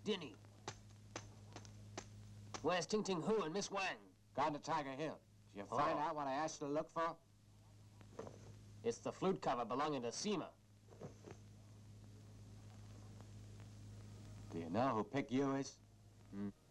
Dinny. Where's Ting Ting Hu and Miss Wang? Gone to Tiger Hill. Did you find out what I asked you to look for? It's the flute cover belonging to Seema. Do you know who Pick You is?